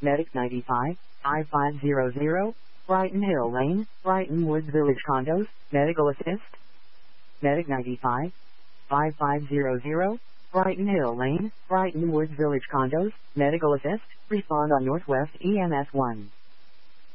Medic 95, 5500, Brighton Hill Lane, Brighton Woods Village Condos, medical assist. Medic 95, 5500, Brighton Hill Lane, Brighton Woods Village Condos, medical assist, respond on Northwest EMS 1.